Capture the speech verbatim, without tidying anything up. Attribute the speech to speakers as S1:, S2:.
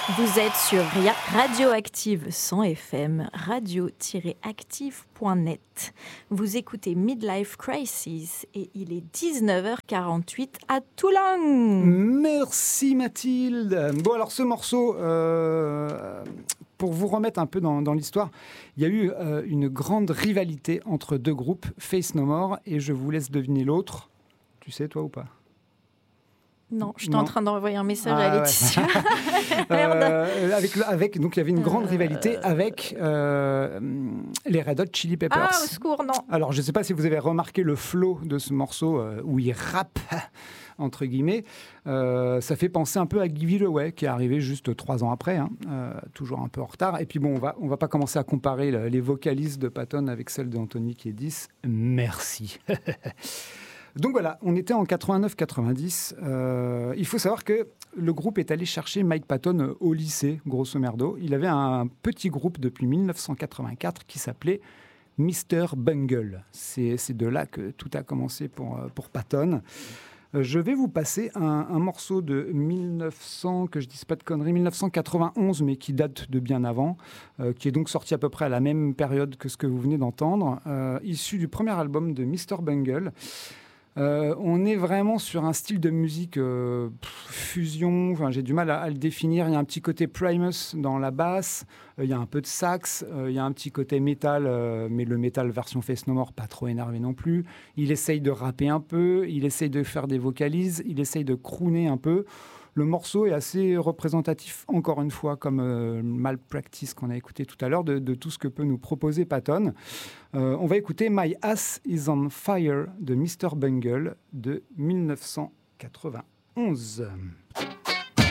S1: Vous êtes sur Radioactive cent F M, radio tiret active point net. Vous écoutez Midlife Crisis et il est dix-neuf heures quarante-huit à Toulon.
S2: Merci Mathilde. Bon alors ce morceau, euh, pour vous remettre un peu dans, dans l'histoire, il y a eu euh, une grande rivalité entre deux groupes, Faith No More, et je vous laisse deviner l'autre. Tu sais toi ou pas ?
S1: Non, j'étais en train d'envoyer un message
S2: ah,
S1: à Laetitia.
S2: Ouais. euh, avec, avec, donc il y avait une grande euh... rivalité avec euh, les Red Hot Chili Peppers.
S1: Ah, au secours, non.
S2: Alors je ne sais pas si vous avez remarqué le flow de ce morceau euh, où il rappe, entre guillemets. Euh, ça fait penser un peu à Give It Away, qui est arrivé juste trois ans après, hein, euh, toujours un peu en retard. Et puis bon, on va, on va pas commencer à comparer le, les vocalises de Patton avec celles d'Anthony Kiedis. Merci. Donc voilà, on était en quatre-vingt-neuf quatre-vingt-dix. Euh, il faut savoir que le groupe est allé chercher Mike Patton au lycée, grosso merdo. Il avait un petit groupe depuis dix-neuf cent quatre-vingt-quatre qui s'appelait mister Bungle. C'est, c'est de là que tout a commencé pour, pour Patton. Euh, je vais vous passer un, un morceau de mille neuf cents, que je dise pas de conneries, mille neuf cent quatre-vingt-onze, mais qui date de bien avant, euh, qui est donc sorti à peu près à la même période que ce que vous venez d'entendre, euh, issu du premier album de mister Bungle. Euh, on est vraiment sur un style de musique euh, pff, fusion, enfin, j'ai du mal à, à le définir. Il y a un petit côté Primus dans la basse, euh, il y a un peu de sax, euh, il y a un petit côté métal, euh, mais le métal version Faith No More, pas trop énervé non plus. Il essaye de rapper un peu, il essaye de faire des vocalises, il essaye de crooner un peu. Le morceau est assez représentatif, encore une fois, comme euh, Malpractice qu'on a écouté tout à l'heure, de, de tout ce que peut nous proposer Patton. Euh, on va écouter My Ass is on Fire de mister Bungle de mille neuf cent quatre-vingt-onze.